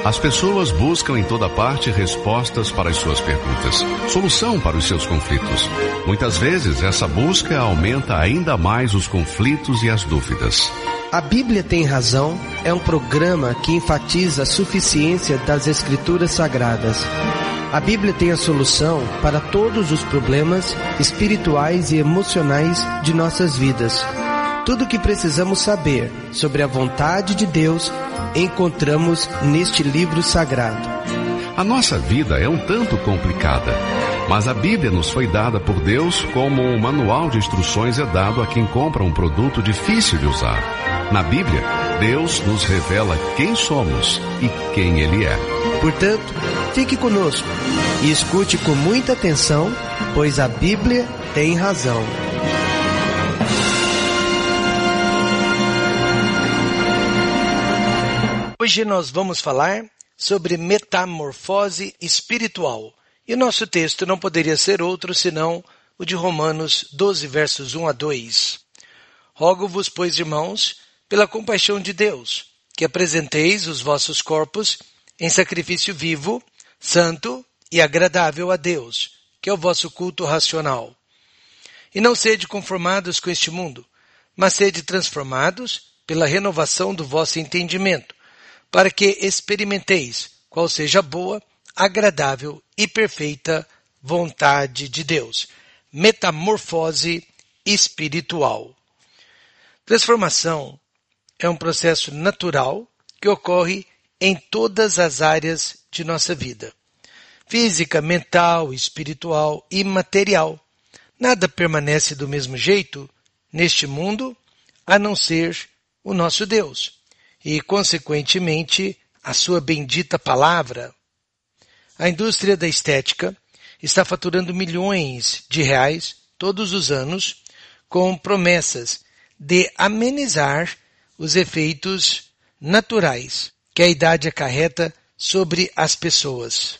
As pessoas buscam em toda parte respostas para as suas perguntas, solução para os seus conflitos. Muitas vezes, essa busca aumenta ainda mais os conflitos e as dúvidas. A Bíblia Tem Razão é um programa que enfatiza a suficiência das Escrituras Sagradas. A Bíblia tem a solução para todos os problemas espirituais e emocionais de nossas vidas. Tudo o que precisamos saber sobre a vontade de Deus encontramos neste livro sagrado. A nossa vida é um tanto complicada, mas a Bíblia nos foi dada por Deus como um manual de instruções é dado a quem compra um produto difícil de usar. Na Bíblia, Deus nos revela quem somos e quem Ele é. Portanto, fique conosco e escute com muita atenção, pois a Bíblia tem razão. Hoje nós vamos falar sobre metamorfose espiritual. E o nosso texto não poderia ser outro senão o de Romanos 12, versos 1 a 2. Rogo-vos, pois, irmãos, pela compaixão de Deus, que apresenteis os vossos corpos em sacrifício vivo, santo e agradável a Deus, que é o vosso culto racional. E não sede conformados com este mundo, mas sede transformados pela renovação do vosso entendimento, para que experimenteis qual seja a boa, agradável e perfeita vontade de Deus. Metamorfose espiritual. Transformação é um processo natural que ocorre em todas as áreas de nossa vida. Física, mental, espiritual e material. Nada permanece do mesmo jeito neste mundo a não ser o nosso Deus. E, consequentemente, a sua bendita palavra. A indústria da estética está faturando milhões de reais todos os anos com promessas de amenizar os efeitos naturais que a idade acarreta sobre as pessoas.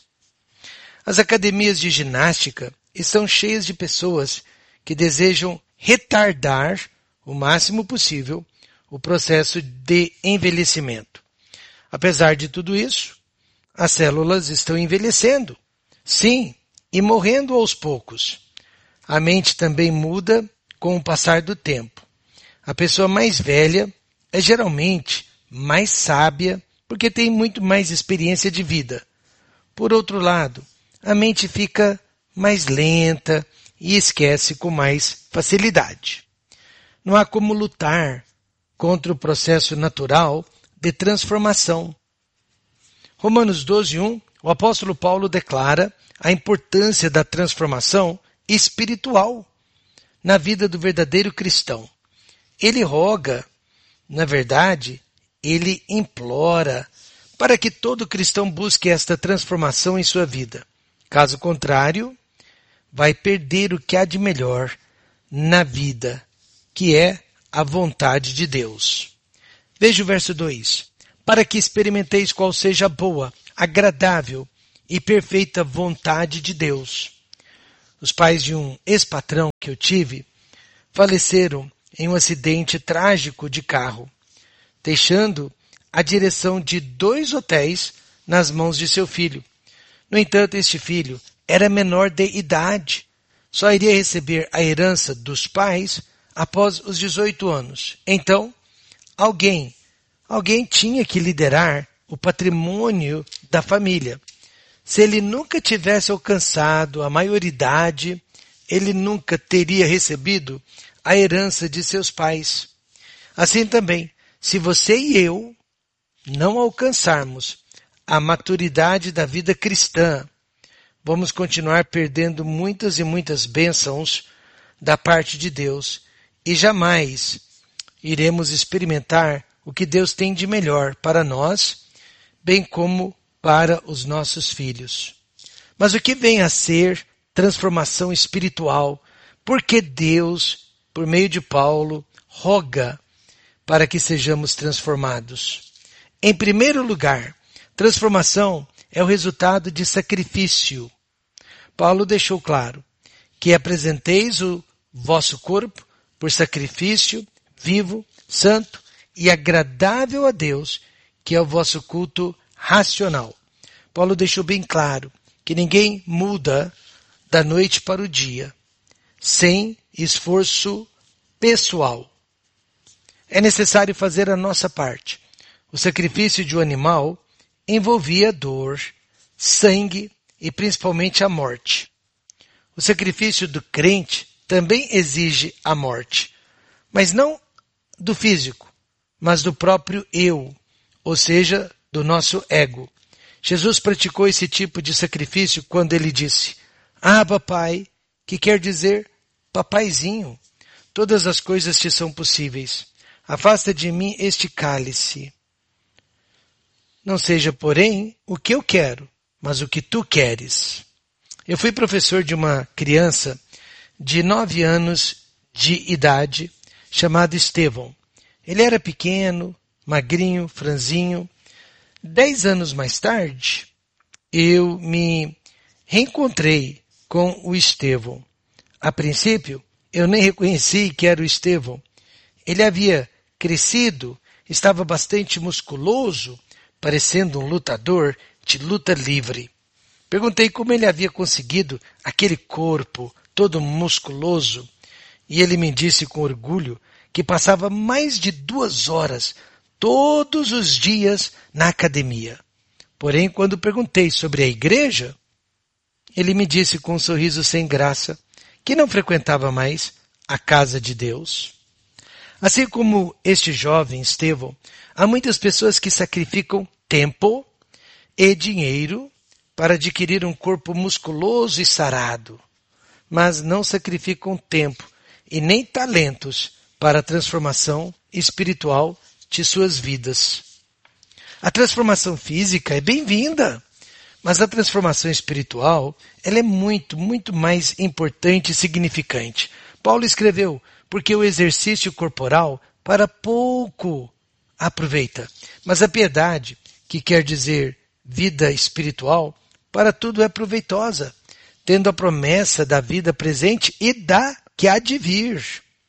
As academias de ginástica estão cheias de pessoas que desejam retardar o máximo possível o processo de envelhecimento. Apesar de tudo isso, as células estão envelhecendo. Sim, e morrendo aos poucos. A mente também muda com o passar do tempo. A pessoa mais velha é geralmente mais sábia porque tem muito mais experiência de vida. Por outro lado, a mente fica mais lenta e esquece com mais facilidade. Não há como lutar contra o processo natural de transformação. Romanos 12:1, o apóstolo Paulo declara a importância da transformação espiritual na vida do verdadeiro cristão. Ele roga, na verdade, ele implora para que todo cristão busque esta transformação em sua vida. Caso contrário, vai perder o que há de melhor na vida, que é a vontade de Deus. Veja o verso 2. Para que experimenteis qual seja a boa, agradável e perfeita vontade de Deus. Os pais de um ex-patrão que eu tive faleceram em um acidente trágico de carro, deixando a direção de 2 hotéis nas mãos de seu filho. No entanto, este filho era menor de idade, só iria receber a herança dos pais após os 18 anos. Então, alguém tinha que liderar o patrimônio da família. Se ele nunca tivesse alcançado a maioridade, ele nunca teria recebido a herança de seus pais. Assim também, se você e eu não alcançarmos a maturidade da vida cristã, vamos continuar perdendo muitas e muitas bênçãos da parte de Deus e jamais iremos experimentar o que Deus tem de melhor para nós, bem como para os nossos filhos. Mas o que vem a ser transformação espiritual? Porque Deus, por meio de Paulo, roga para que sejamos transformados. Em primeiro lugar, transformação é o resultado de sacrifício. Paulo deixou claro que apresenteis o vosso corpo por sacrifício vivo, santo e agradável a Deus, que é o vosso culto racional. Paulo deixou bem claro que ninguém muda da noite para o dia sem esforço pessoal. É necessário fazer a nossa parte. O sacrifício de um animal envolvia dor, sangue e principalmente a morte. O sacrifício do crente também exige a morte, mas não do físico, mas do próprio eu, ou seja, do nosso ego. Jesus praticou esse tipo de sacrifício quando ele disse: Abba, Pai, que quer dizer papaizinho, todas as coisas te são possíveis. Afasta de mim este cálice. Não seja, porém, o que eu quero, mas o que tu queres. Eu fui professor de uma criança de 9 anos de idade, chamado Estevão. Ele era pequeno, magrinho, franzinho. 10 anos mais tarde, eu me reencontrei com o Estevão. A princípio, eu nem reconheci que era o Estevão. Ele havia crescido, estava bastante musculoso, parecendo um lutador de luta livre. Perguntei como ele havia conseguido aquele corpo todo musculoso, e ele me disse com orgulho que passava mais de 2 horas todos os dias na academia. Porém, quando perguntei sobre a igreja, ele me disse com um sorriso sem graça que não frequentava mais a casa de Deus. Assim como este jovem Estevão, há muitas pessoas que sacrificam tempo e dinheiro para adquirir um corpo musculoso e sarado, mas não sacrificam tempo e nem talentos para a transformação espiritual de suas vidas. A transformação física é bem-vinda, mas a transformação espiritual, ela é muito, muito mais importante e significante. Paulo escreveu: porque o exercício corporal para pouco aproveita, mas a piedade, que quer dizer vida espiritual, para tudo é proveitosa, tendo a promessa da vida presente e da que há de vir.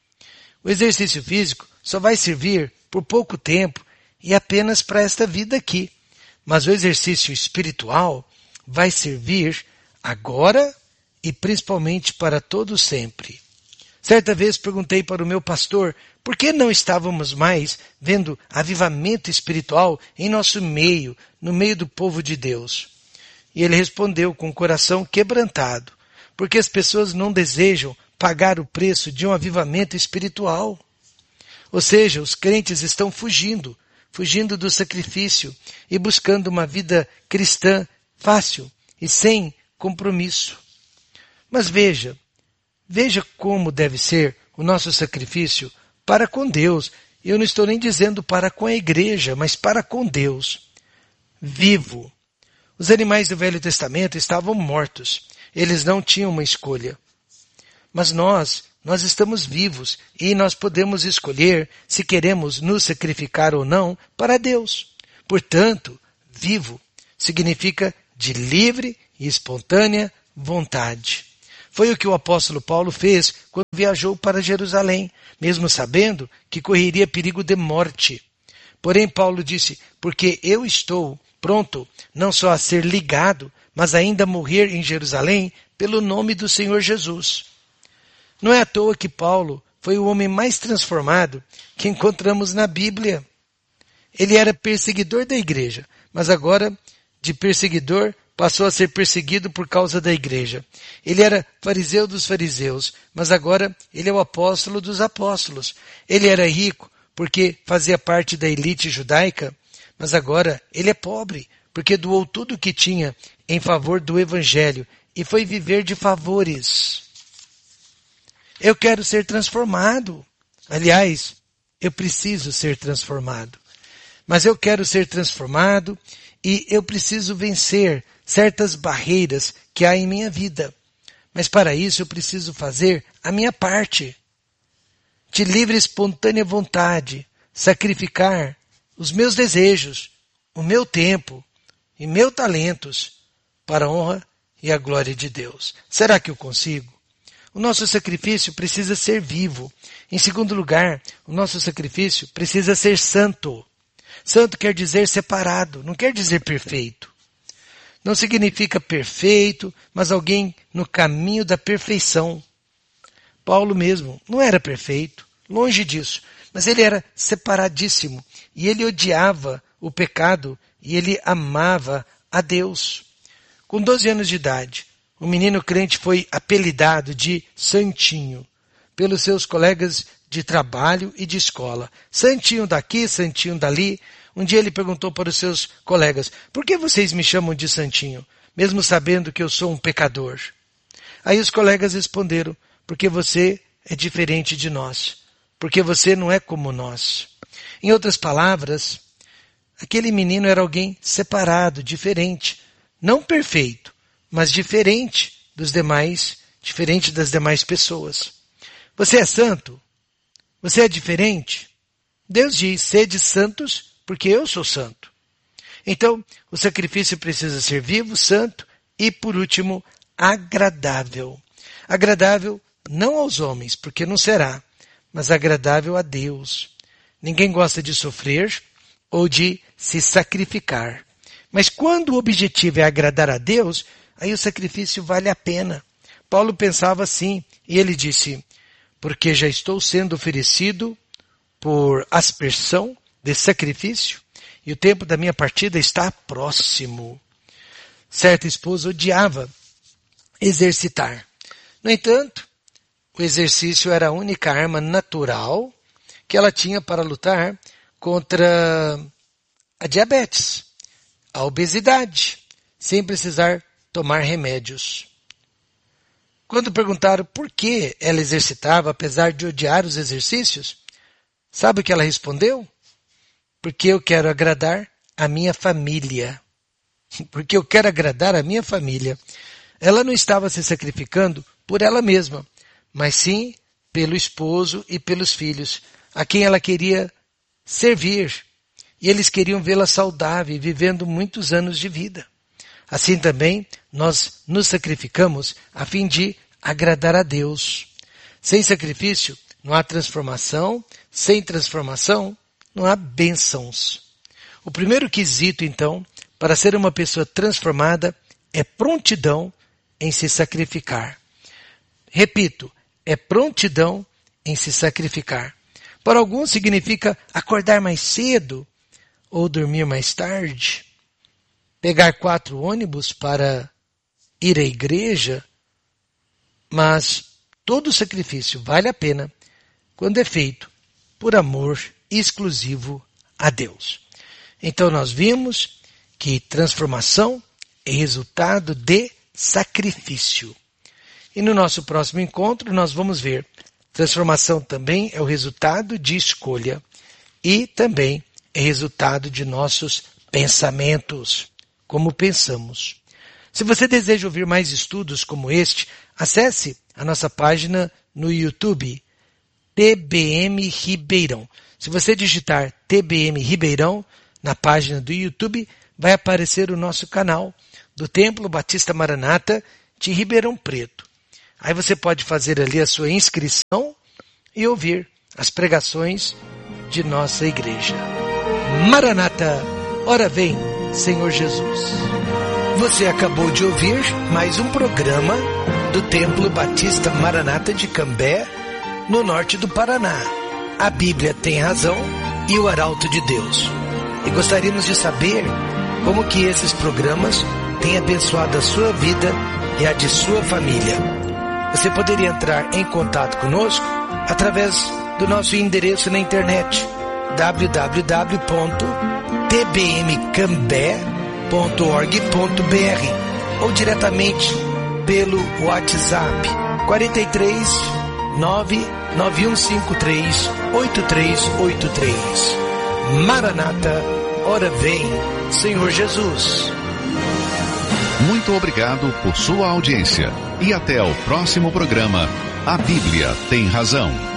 O exercício físico só vai servir por pouco tempo e apenas para esta vida aqui, mas o exercício espiritual vai servir agora e principalmente para todo sempre. Certa vez perguntei para o meu pastor por que não estávamos mais vendo avivamento espiritual em nosso meio, no meio do povo de Deus. E ele respondeu com o coração quebrantado: porque as pessoas não desejam pagar o preço de um avivamento espiritual. Ou seja, os crentes estão fugindo do sacrifício e buscando uma vida cristã fácil e sem compromisso. Mas veja como deve ser o nosso sacrifício para com Deus. Eu não estou nem dizendo para com a igreja, mas para com Deus. Vivo. Os animais do Velho Testamento estavam mortos. Eles não tinham uma escolha. Mas nós estamos vivos e nós podemos escolher se queremos nos sacrificar ou não para Deus. Portanto, vivo significa de livre e espontânea vontade. Foi o que o apóstolo Paulo fez quando viajou para Jerusalém, mesmo sabendo que correria perigo de morte. Porém, Paulo disse: porque eu estou pronto não só a ser ligado, mas ainda a morrer em Jerusalém pelo nome do Senhor Jesus. Não é à toa que Paulo foi o homem mais transformado que encontramos na Bíblia. Ele era perseguidor da igreja, mas agora, de perseguidor, passou a ser perseguido por causa da igreja. Ele era fariseu dos fariseus, mas agora ele é o apóstolo dos apóstolos. Ele era rico porque fazia parte da elite judaica, mas agora ele é pobre porque doou tudo o que tinha em favor do evangelho e foi viver de favores. Eu quero ser transformado. Aliás, eu preciso ser transformado. Mas eu quero ser transformado e eu preciso vencer certas barreiras que há em minha vida. Mas para isso eu preciso fazer a minha parte. De livre e espontânea vontade, sacrificar os meus desejos, o meu tempo e meus talentos para a honra e a glória de Deus. Será que eu consigo? O nosso sacrifício precisa ser vivo. Em segundo lugar, o nosso sacrifício precisa ser santo. Santo quer dizer separado, não quer dizer perfeito. Não significa perfeito, mas alguém no caminho da perfeição. Paulo mesmo não era perfeito, longe disso, mas ele era separadíssimo e ele odiava o pecado e ele amava a Deus. Com 12 anos de idade, o menino crente foi apelidado de Santinho pelos seus colegas de trabalho e de escola. Santinho daqui, Santinho dali. Um dia ele perguntou para os seus colegas, por que vocês me chamam de Santinho, mesmo sabendo que eu sou um pecador? Aí os colegas responderam, porque você é diferente de nós, porque você não é como nós. Em outras palavras, aquele menino era alguém separado, diferente, não perfeito, mas diferente das demais pessoas. Você é santo? Você é diferente? Deus diz, sede santos, porque eu sou santo. Então, o sacrifício precisa ser vivo, santo e, por último, agradável. Agradável não aos homens, porque não será, mas agradável a Deus. Ninguém gosta de sofrer ou de se sacrificar. Mas quando o objetivo é agradar a Deus, aí o sacrifício vale a pena. Paulo pensava assim, e ele disse, porque já estou sendo oferecido por aspersão de sacrifício, e o tempo da minha partida está próximo. Certa esposa odiava exercitar. No entanto, o exercício era a única arma natural que ela tinha para lutar contra a diabetes, a obesidade, sem precisar tomar remédios. Quando perguntaram por que ela exercitava, apesar de odiar os exercícios, sabe o que ela respondeu? Porque eu quero agradar a minha família. Porque eu quero agradar a minha família. Ela não estava se sacrificando por ela mesma, mas sim pelo esposo e pelos filhos, a quem ela queria servir. E eles queriam vê-la saudável e vivendo muitos anos de vida. Assim também, nós nos sacrificamos a fim de agradar a Deus. Sem sacrifício, não há transformação. Sem transformação, não há bênçãos. O primeiro quesito, então, para ser uma pessoa transformada é prontidão em se sacrificar. Repito, é prontidão em se sacrificar. Para alguns significa acordar mais cedo ou dormir mais tarde, pegar 4 ônibus para ir à igreja, mas todo sacrifício vale a pena quando é feito por amor exclusivo a Deus. Então nós vimos que transformação é resultado de sacrifício. E no nosso próximo encontro nós vamos ver transformação também é o resultado de escolha e também é resultado de nossos pensamentos, como pensamos. Se você deseja ouvir mais estudos como este, acesse a nossa página no YouTube, TBM Ribeirão. Se você digitar TBM Ribeirão na página do YouTube, vai aparecer o nosso canal do Templo Batista Maranata de Ribeirão Preto. Aí você pode fazer ali a sua inscrição e ouvir as pregações de nossa igreja. Maranata, ora vem, Senhor Jesus. Você acabou de ouvir mais um programa do Templo Batista Maranata de Cambé, no norte do Paraná. A Bíblia tem razão e o Arauto de Deus. E gostaríamos de saber como que esses programas têm abençoado a sua vida e a de sua família. Você poderia entrar em contato conosco através do nosso endereço na internet www.tbmcambé.org.br ou diretamente pelo WhatsApp 43 99153 8383. Maranata, ora vem, Senhor Jesus. Muito obrigado por sua audiência e até o próximo programa. A Bíblia tem razão.